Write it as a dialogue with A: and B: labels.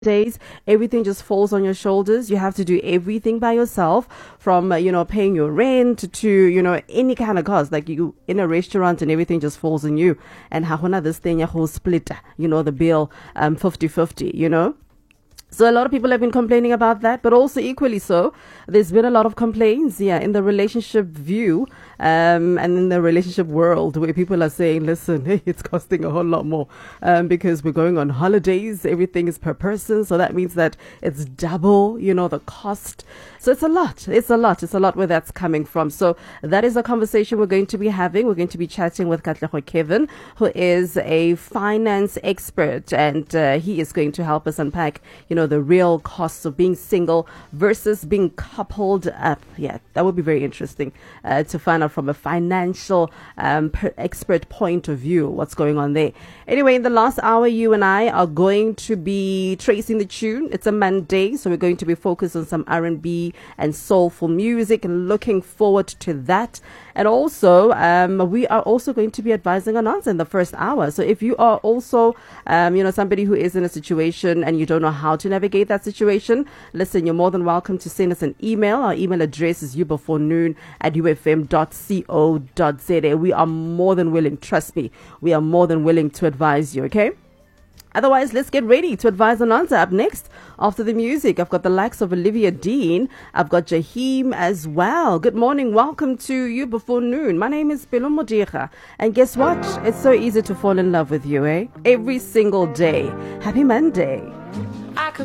A: days, everything just falls on your shoulders. You have to do everything by yourself, from paying your rent to any kind of cost. Like you in a restaurant and everything just falls on you. And hahona this thing whole split, the bill 50-50. So a lot of people have been complaining about that, but also equally so, there's been a lot of complaints, in the relationship view, and in the relationship world, where people are saying, listen, hey, it's costing a whole lot more, because we're going on holidays, everything is per person, so that means that it's double, the cost. So it's a lot where that's coming from. So that is a conversation we're going to be having. We're going to be chatting with Katlego Kevin, who is a finance expert, and he is going to help us unpack, the real costs of being single versus being coupled up. Yeah, that would be very interesting to find out from a financial expert point of view what's going on there. Anyway, in the last hour, you and I are going to be tracing the tune. It's a Monday, so we're going to be focused on some R&B and soulful music, and looking forward to that. And also, we are also going to be advising on answer in the first hour. So if you are also, somebody who is in a situation and you don't know how to navigate that situation, listen, you're more than welcome to send us an email. Our email address is youbeforenoon@ufm.co.za. We are more than willing, trust me, we are more than willing to advise you, okay? Otherwise, let's get ready to advise and answer. Up next, after the music, I've got the likes of Olivia Dean. I've got Jaheim as well. Good morning. Welcome to You Before Noon. My name is Pelo Modira. And guess what? It's so easy to fall in love with you, eh? Every single day. Happy Monday.